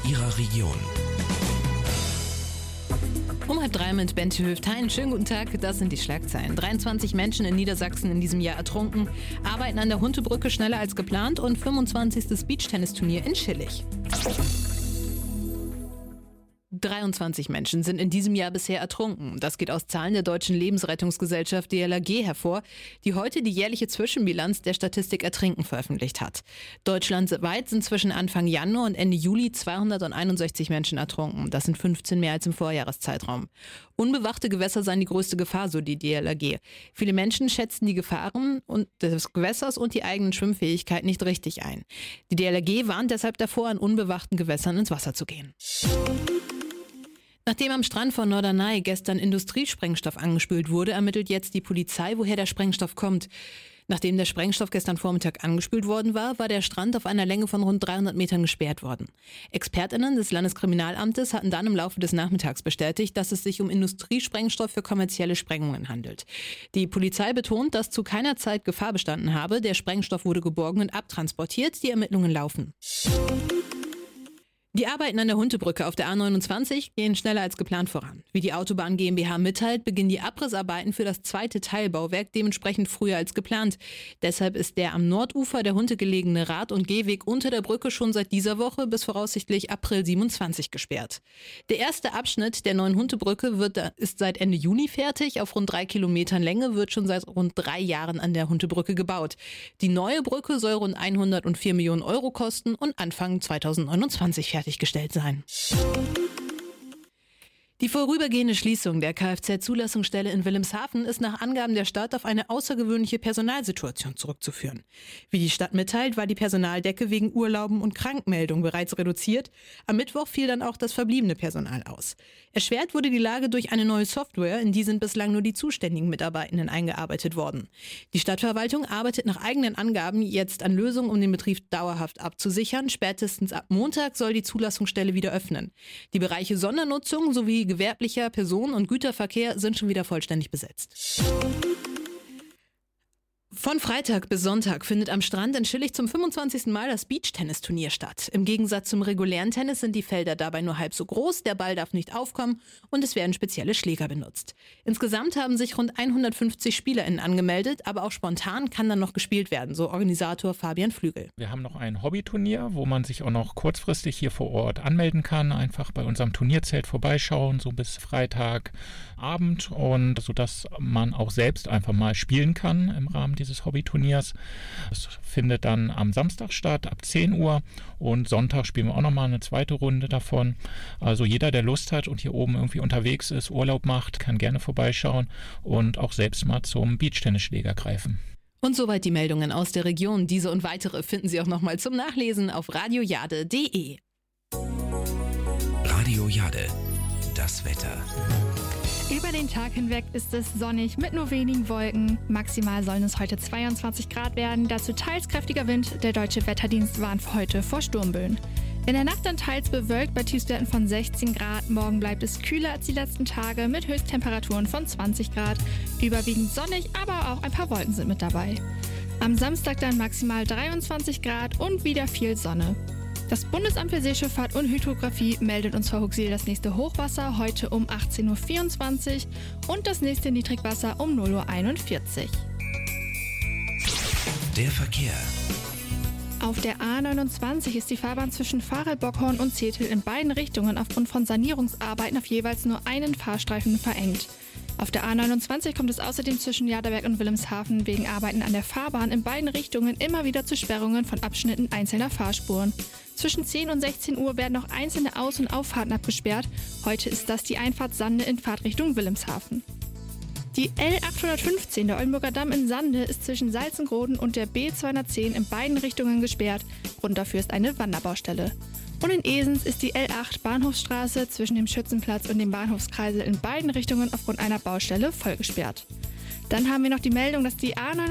Ihrer Region. Um 2:30 mit Bente Höft-Hein. Schönen guten Tag, das sind die Schlagzeilen. 23 Menschen in Niedersachsen in diesem Jahr ertrunken, arbeiten an der Huntebrücke schneller als geplant und 25. Beachtennisturnier in Schillig. 23 Menschen sind in diesem Jahr bisher ertrunken. Das geht aus Zahlen der Deutschen Lebensrettungsgesellschaft DLRG hervor, die heute die jährliche Zwischenbilanz der Statistik Ertrinken veröffentlicht hat. Deutschlandweit sind zwischen Anfang Januar und Ende Juli 261 Menschen ertrunken. Das sind 15 mehr als im Vorjahreszeitraum. Unbewachte Gewässer seien die größte Gefahr, so die DLRG. Viele Menschen schätzen die Gefahren des Gewässers und die eigenen Schwimmfähigkeit nicht richtig ein. Die DLRG warnt deshalb davor, an unbewachten Gewässern ins Wasser zu gehen. Nachdem am Strand von Norderney gestern Industriesprengstoff angespült wurde, ermittelt jetzt die Polizei, woher der Sprengstoff kommt. Nachdem der Sprengstoff gestern Vormittag angespült worden war der Strand auf einer Länge von rund 300 Metern gesperrt worden. ExpertInnen des Landeskriminalamtes hatten dann im Laufe des Nachmittags bestätigt, dass es sich um Industriesprengstoff für kommerzielle Sprengungen handelt. Die Polizei betont, dass zu keiner Zeit Gefahr bestanden habe. Der Sprengstoff wurde geborgen und abtransportiert. Die Ermittlungen laufen. Die Arbeiten an der Huntebrücke auf der A29 gehen schneller als geplant voran. Wie die Autobahn GmbH mitteilt, beginnen die Abrissarbeiten für das zweite Teilbauwerk dementsprechend früher als geplant. Deshalb ist der am Nordufer der Hunte gelegene Rad- und Gehweg unter der Brücke schon seit dieser Woche bis voraussichtlich April 27 gesperrt. Der erste Abschnitt der neuen Huntebrücke ist seit Ende Juni fertig. Auf rund 3 Kilometern Länge wird schon seit rund 3 Jahren an der Huntebrücke gebaut. Die neue Brücke soll rund 104 Millionen Euro kosten und Anfang 2029 fertiggestellt sein. Die vorübergehende Schließung der Kfz-Zulassungsstelle in Wilhelmshaven ist nach Angaben der Stadt auf eine außergewöhnliche Personalsituation zurückzuführen. Wie die Stadt mitteilt, war die Personaldecke wegen Urlauben und Krankmeldungen bereits reduziert. Am Mittwoch fiel dann auch das verbliebene Personal aus. Erschwert wurde die Lage durch eine neue Software, in die sind bislang nur die zuständigen Mitarbeitenden eingearbeitet worden. Die Stadtverwaltung arbeitet nach eigenen Angaben jetzt an Lösungen, um den Betrieb dauerhaft abzusichern. Spätestens ab Montag soll die Zulassungsstelle wieder öffnen. Die Bereiche Sondernutzung sowie gewerblicher Personen- und Güterverkehr sind schon wieder vollständig besetzt. Von Freitag bis Sonntag findet am Strand in Schillig zum 25. Mal das Beachtennisturnier statt. Im Gegensatz zum regulären Tennis sind die Felder dabei nur halb so groß, der Ball darf nicht aufkommen und es werden spezielle Schläger benutzt. Insgesamt haben sich rund 150 SpielerInnen angemeldet, aber auch spontan kann dann noch gespielt werden, so Organisator Fabian Flügel. Wir haben noch ein Hobbyturnier, wo man sich auch noch kurzfristig hier vor Ort anmelden kann, einfach bei unserem Turnierzelt vorbeischauen, so bis Freitagabend, und sodass man auch selbst einfach mal spielen kann im Rahmen dieses Hobbyturniers. Das findet dann am Samstag statt, ab 10 Uhr, und Sonntag spielen wir auch nochmal eine zweite Runde davon. Also jeder, der Lust hat und hier oben irgendwie unterwegs ist, Urlaub macht, kann gerne vorbeischauen und auch selbst mal zum Beachtennisschläger greifen. Und soweit die Meldungen aus der Region. Diese und weitere finden Sie auch nochmal zum Nachlesen auf radiojade.de. Radio Jade, das Wetter. Über den Tag hinweg ist es sonnig mit nur wenigen Wolken. Maximal sollen es heute 22 Grad werden, dazu teils kräftiger Wind. Der Deutsche Wetterdienst warnt für heute vor Sturmböen. In der Nacht dann teils bewölkt bei Tiefstwerten von 16 Grad. Morgen bleibt es kühler als die letzten Tage mit Höchsttemperaturen von 20 Grad. Überwiegend sonnig, aber auch ein paar Wolken sind mit dabei. Am Samstag dann maximal 23 Grad und wieder viel Sonne. Das Bundesamt für Seeschifffahrt und Hydrographie meldet uns vor Huxil das nächste Hochwasser heute um 18.24 Uhr und das nächste Niedrigwasser um 0.41 Uhr. Der Verkehr. Auf der A29 ist die Fahrbahn zwischen Farel-Bockhorn und Zetel in beiden Richtungen aufgrund von Sanierungsarbeiten auf jeweils nur einen Fahrstreifen verengt. Auf der A29 kommt es außerdem zwischen Jaderberg und Wilhelmshaven wegen Arbeiten an der Fahrbahn in beiden Richtungen immer wieder zu Sperrungen von Abschnitten einzelner Fahrspuren. Zwischen 10 und 16 Uhr werden noch einzelne Aus- und Auffahrten abgesperrt. Heute ist das die Einfahrt Sande in Fahrtrichtung Wilhelmshaven. Die L815, der Oldenburger Damm in Sande, ist zwischen Salzengroden und der B210 in beiden Richtungen gesperrt. Grund dafür ist eine Wanderbaustelle. Und in Esens ist die L8 Bahnhofsstraße zwischen dem Schützenplatz und dem Bahnhofskreisel in beiden Richtungen aufgrund einer Baustelle vollgesperrt. Dann haben wir noch die Meldung, dass die A9